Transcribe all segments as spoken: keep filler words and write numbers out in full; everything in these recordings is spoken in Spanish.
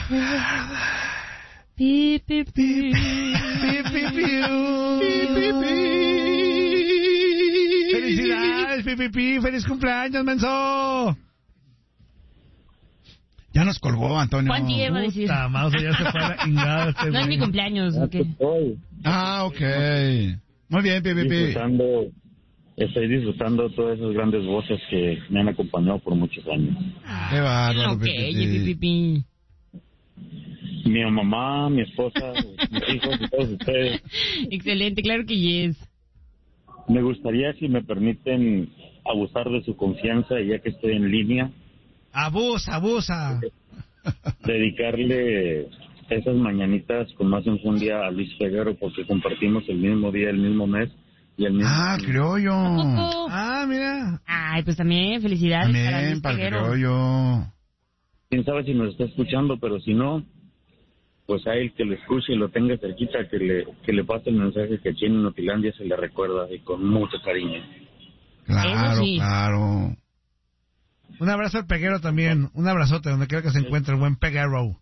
Pi, pi, pi. Pi, pi, pi. ¡Felicidades, pi, pi, pi! ¡Feliz cumpleaños, menso! Ya nos colgó, Antonio. ¿Cuánto iba a decir? Puta, Mausa, ya se fue la chingada este No es mi güey. cumpleaños, ¿o qué? Ah, ok. Muy bien, pi, pi, pi. Disfrutando, estoy disfrutando todas esas grandes voces que me han acompañado por muchos años. Qué bárbaro, Ok, pi, pi, pi, pi. pi, pi. Mi mamá, mi esposa, mis hijos y todos ustedes. Excelente, claro que yes. Me gustaría, si me permiten, abusar de su confianza, ya que estoy en línea, Abusa, abusa. dedicarle esas mañanitas con más de un día a Luis Peguero, porque compartimos el mismo día, el mismo mes y el mismo Ah, año. criollo. Poco. Ah, mira. Ay, pues también felicidades para También Luis para el Peguero. criollo. Quién sabe si nos está escuchando, pero si no, pues a él que lo escuche y lo tenga cerquita, que le que le pase el mensaje que aquí en Notilandia se le recuerda y con mucho cariño. Claro, Eso sí. claro. Un abrazo al Peguero también. Un abrazote donde quiera que se encuentre el buen Peguero.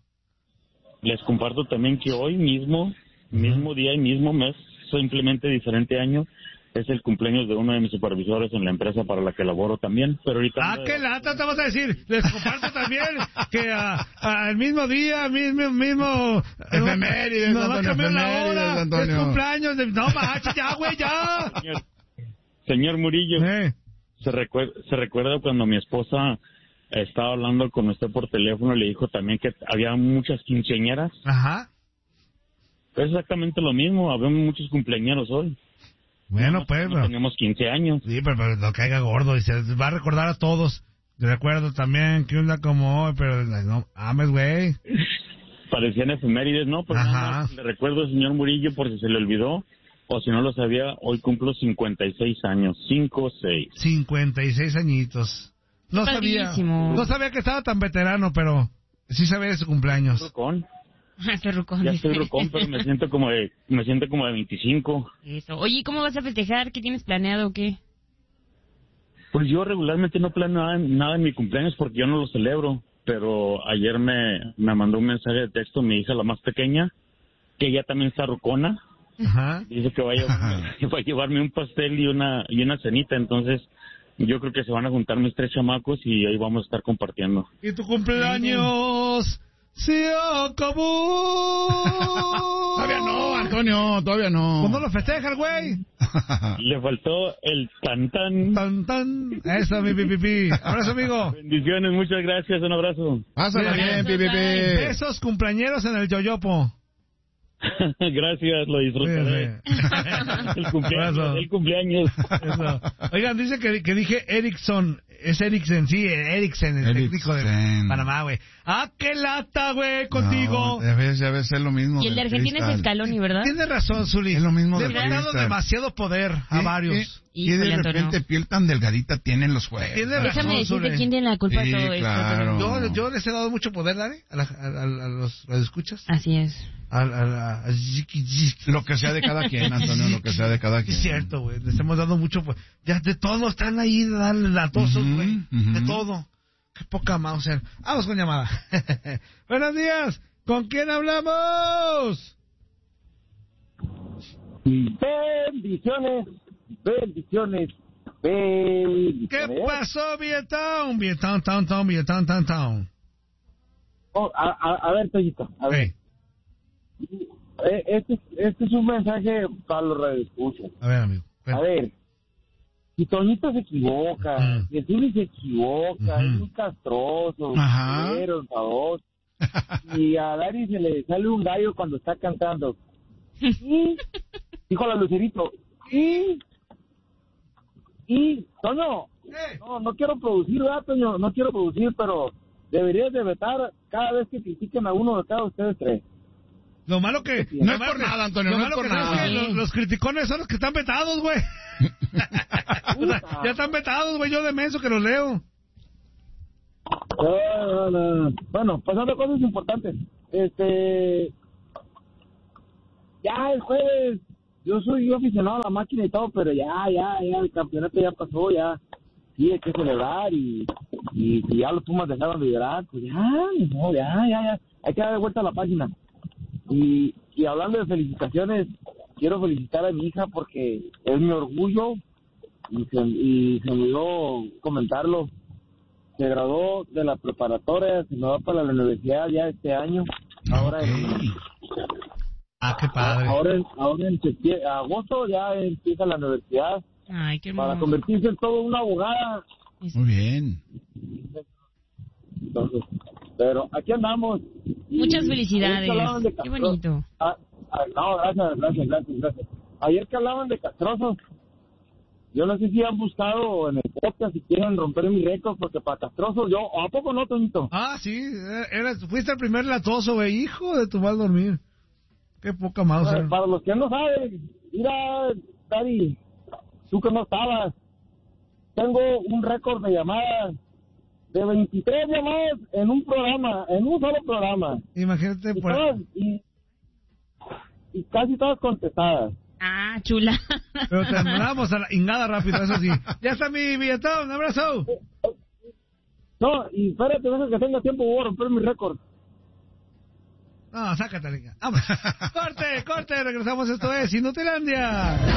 Les comparto también que hoy mismo, mismo día y mismo mes, simplemente diferente año, es el cumpleaños de uno de mis supervisores en la empresa para la que laboro también, pero ahorita... Ah, ando- qué lata te vas a decir. Les comparto también que ah, ah, el mismo día, mismo, mismo... Efemérides, Nos va a Antonio, cambiar la efemérides, hora. Antonio. Es cumpleaños de... No, macho, ya, güey, ya. Señor, señor Murillo, Eh. se, recuer- se recuerda cuando mi esposa estaba hablando con usted por teléfono, le dijo también que había muchas quinceañeras. Ajá. Es exactamente lo mismo, había muchos cumpleañeros hoy. Bueno, pues, No pero... tenemos quince años. Sí, pero, pero no caiga gordo y se va a recordar a todos. Recuerdo también que un día como hoy, pero no ames, güey. Parecían efemérides, ¿no? Pero Ajá. nada más le recuerdo, señor Murillo, por si se le olvidó, o si no lo sabía, hoy cumplo cincuenta y seis años, cinco seis. cincuenta y seis añitos. No sabía, Padrísimo. no sabía que estaba tan veterano, pero sí sabía de su cumpleaños. Rucón. Ah, estoy rucón. Ya estoy rucón, pero me siento como de, me siento como de veinticinco. Eso. Oye, ¿cómo vas a festejar? ¿Qué tienes planeado o qué? Pues yo regularmente no planeo nada, nada en mi cumpleaños porque yo no lo celebro, pero ayer me, me mandó un mensaje de texto mi hija, la más pequeña, que ella también está rucona. Ajá. Dice que va a, llevarme, va a llevarme un pastel y una y una cenita, entonces yo creo que se van a juntar mis tres chamacos y ahí vamos a estar compartiendo. Y tu cumpleaños se acabó. Todavía no, Antonio, todavía no. ¿Cuándo lo festeja el güey? Le faltó el tan tan. Tan, tan. Eso, mi pipipi. Abrazo, amigo. Bendiciones, muchas gracias, un abrazo. Pásala bien, pi, pi, pi. Besos cumpleañeros en el yoyopo. Gracias, lo disfrutaré. El cumpleaños, Abrazo. el cumpleaños. Eso. Oigan, dice que, que dije Erickson. Es Erickson, sí, Erickson, el técnico de Eriksen. Panamá, güey. ¡Ah, qué lata, güey, contigo! No, ya ves, ya ves, es lo mismo. Y el de del Argentina Cristal. es Scaloni, ¿verdad? Tienes razón, Zuli. Es lo mismo Le del han dado Cristal. demasiado poder a ¿Qué- varios. qué- ¿Qué de Híjole, repente Antonio. piel tan delgadita tienen los jueces? Tienes ¿verdad? razón. Déjame decirte Zuli. quién tiene la culpa Sí, de todo esto. claro. Antonio. Yo, yo les he dado mucho poder, Dani, a, la- a, a- a los escuchas. Así es. A, a, a- a Ziki Ziki. Lo que sea de cada quien, Antonio, lo que sea de cada quien. Es cierto, güey. Les hemos dado mucho poder. Ya de todo están ahí, dale latosos, Ujú, güey. ujú. De todo. Qué poca Mauser. Vamos con llamada. Buenos días. ¿Con quién hablamos? Bendiciones, bendiciones, bendiciones. ¿Qué pasó, Vietnam? Vietnam, town, town, Vietnam, town, town. Oh, a, a, a ver, Toyito, a ver. Hey, Eh, Este, este es un mensaje para los radioescuchas. a ver, amigo. A ver, si Toñito se equivoca, Ujú. si el Zuli se equivoca, Ujú. es muy castroso, Ajá. grosero, enfadoso, y a Dari se le sale un gallo cuando está cantando. Y, dijo la Lucerito, y, y, Toño, no, no quiero producir, ¿verdad, Toño? No quiero producir, pero deberías de vetar cada vez que critiquen a uno de cada ustedes tres. Lo malo que... No lo es malo por que- nada, Antonio, lo no es malo por que sabes nada. que los, los criticones son los que están vetados, güey. O sea, ya están vetados, güey. Yo de menso que los leo. No, no, no. Bueno, pasando a cosas importantes. Este. Ya el jueves, yo soy yo aficionado a la máquina y todo, pero ya, ya, ya, el campeonato ya pasó, ya. Sí, hay que celebrar y, y si ya los Pumas dejaron de llorar, pues ya, no, ya, ya, ya. hay que darle vuelta a la página. Y, y hablando de felicitaciones, quiero felicitar a mi hija porque es mi orgullo y se, y se me olvidó comentarlo. Se graduó de la preparatoria, se me va para la universidad ya este año. Ahora Okay. en, Ah, qué padre. ahora en, ahora en septiembre, agosto ya empieza la universidad Ay, qué para hermoso. convertirse en todo una abogada. Muy bien. Entonces, pero aquí andamos. Y Muchas ayer felicidades. que hablaban de Qué Castro- bonito. Ah, ah, no, gracias, gracias, gracias, gracias. Ayer que hablaban de castrosos, yo no sé si han buscado en el podcast si quieren romper mi récord, porque para castrosos yo, ¿a poco no, Toñito? Ah, sí, eres, fuiste el primer latoso, güey, hijo de tu mal dormir. Qué poca Para, Mauser. para los que no saben, mira, Dari, tú que no estabas, tengo un récord de llamadas, de veintitrés llamadas en un programa, en un solo programa. Imagínate, Y, por... todas, y, y casi todas contestadas. Ah, chula. pero te mandamos a la ingada rápido, eso sí. Ya está mi billetón, un abrazo. No, y espérate, deja que tenga tiempo, voy a romper mi récord. No, sácate, liga. Vamos. Corte, corte, regresamos, esto es Inutilandia.